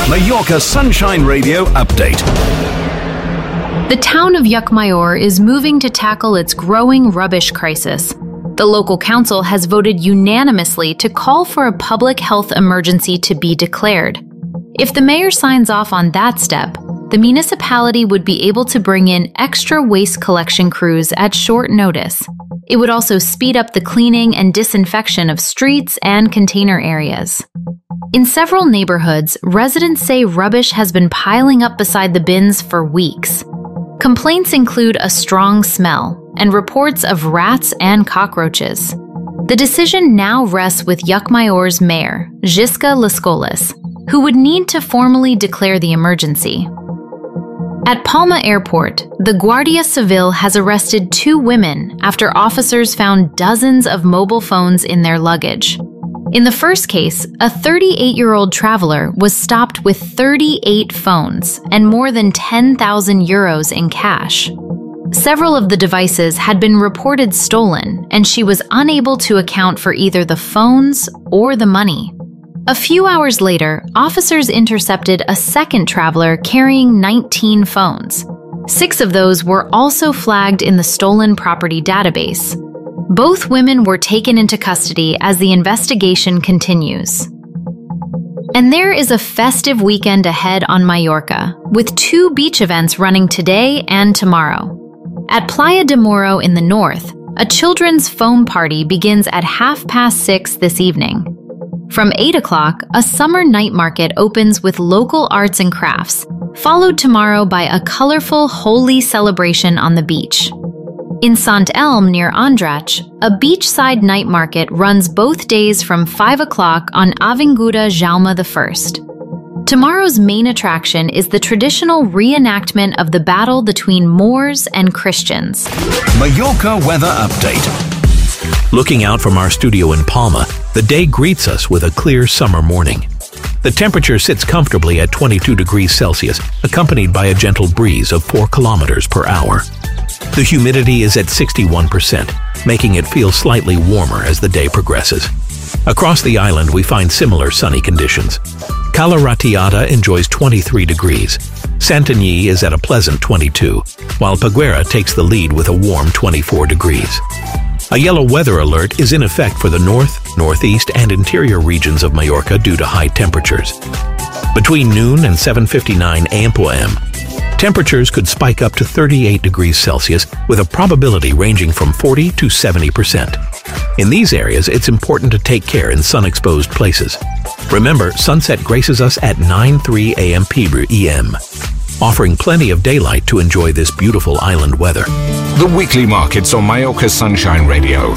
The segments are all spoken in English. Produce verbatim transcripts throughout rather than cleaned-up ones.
Mallorca Sunshine Radio update. The town of Llucmajor is moving to tackle its growing rubbish crisis. The local council has voted unanimously to call for a public health emergency to be declared. If the mayor signs off on that step, the municipality would be able to bring in extra waste collection crews at short notice. It would also speed up the cleaning and disinfection of streets and container areas. In several neighborhoods, residents say rubbish has been piling up beside the bins for weeks. Complaints include a strong smell and reports of rats and cockroaches. The decision now rests with Llucmajor's mayor, Gisca Lescoles, who would need to formally declare the emergency. At Palma Airport, the Guardia Civil has arrested two women after officers found dozens of mobile phones in their luggage. In the first case, a thirty-eight-year-old traveler was stopped with thirty-eight phones and more than ten thousand euros in cash. Several of the devices had been reported stolen, and she was unable to account for either the phones or the money. A few hours later, officers intercepted a second traveler carrying nineteen phones. Six of those were also flagged in the stolen property database. Both women were taken into custody as the investigation continues. And there is a festive weekend ahead on Mallorca, with two beach events running today and tomorrow. At Playa de Moro in the north, a children's foam party begins at half past six this evening. From eight o'clock, a summer night market opens with local arts and crafts, followed tomorrow by a colorful holy celebration on the beach. In Sant Elm near Andratx, a beachside night market runs both days from five o'clock on Avinguda Jaume the First. Tomorrow's main attraction is the traditional reenactment of the battle between Moors and Christians. Mallorca weather update. Looking out from our studio in Palma, the day greets us with a clear summer morning. The temperature sits comfortably at twenty-two degrees Celsius, accompanied by a gentle breeze of four kilometers per hour. The humidity is at sixty-one percent, making it feel slightly warmer as the day progresses. Across the island, we find similar sunny conditions. Cala Ratllada enjoys twenty-three degrees. Santanyí is at a pleasant twenty-two, while Peguera takes the lead with a warm twenty-four degrees. A yellow weather alert is in effect for the north, northeast, and interior regions of Mallorca due to high temperatures. Between noon and seven fifty-nine a m p m, temperatures could spike up to thirty-eight degrees Celsius with a probability ranging from forty to seventy percent. In these areas, it's important to take care in sun-exposed places. Remember, sunset graces us at nine oh three a m p r e m, offering plenty of daylight to enjoy this beautiful island weather. The weekly markets on Mallorca Sunshine Radio.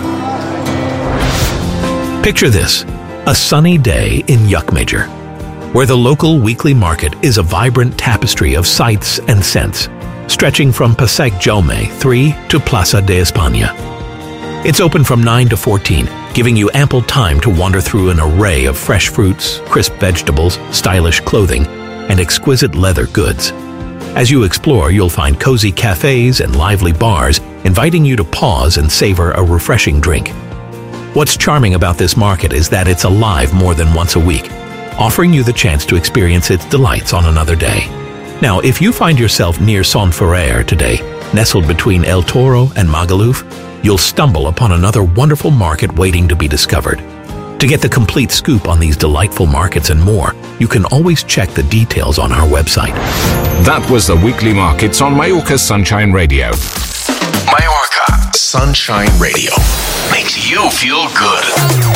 Picture this, a sunny day in Llucmajor, where the local weekly market is a vibrant tapestry of sights and scents, stretching from Passeig Jaume three to Plaça de España. It's open from nine to fourteen, giving you ample time to wander through an array of fresh fruits, crisp vegetables, stylish clothing, and exquisite leather goods. As you explore, you'll find cozy cafes and lively bars, inviting you to pause and savor a refreshing drink. What's charming about this market is that it's alive more than once a week, offering you the chance to experience its delights on another day. Now, if you find yourself near Son Ferrer today, nestled between El Toro and Magaluf, you'll stumble upon another wonderful market waiting to be discovered. To get the complete scoop on these delightful markets and more, you can always check the details on our website. That was the weekly markets on Mallorca Sunshine Radio. Mallorca Sunshine Radio makes you feel good.